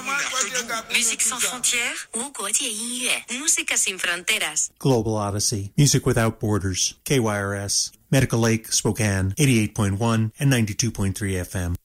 Musique sans frontières, 无国界音乐 Música sin fronteras. Global Odyssey, music without borders. KYRS, Medical Lake, Spokane, 88.1 and 92.3 FM.